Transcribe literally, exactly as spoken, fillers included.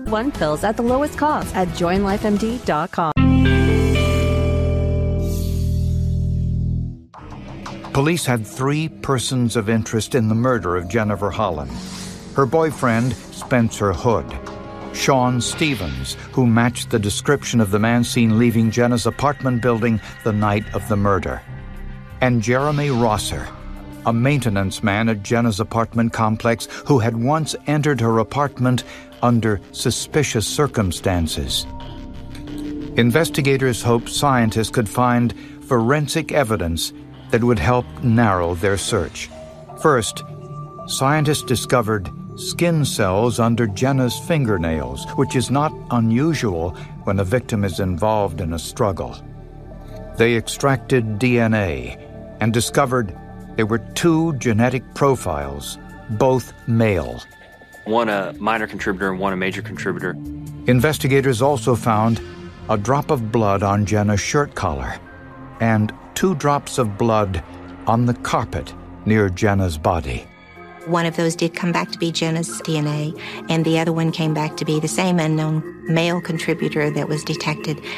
One pills at the lowest cost at join life M D dot com. Police had three persons of interest in the murder of Jennifer Holland. Her boyfriend, Spencer Hood; Sean Stevens, who matched the description of the man seen leaving Jenna's apartment building the night of the murder; and Jeremy Rosser, a maintenance man at Jenna's apartment complex who had once entered her apartment under suspicious circumstances. Investigators hoped scientists could find forensic evidence that would help narrow their search. First, scientists discovered skin cells under Jenna's fingernails, which is not unusual when a victim is involved in a struggle. They extracted D N A and discovered there were two genetic profiles, both male. One a minor contributor and one a major contributor. Investigators also found a drop of blood on Jenna's shirt collar and two drops of blood on the carpet near Jenna's body. One of those did come back to be Jenna's D N A, and the other one came back to be the same unknown male contributor that was detected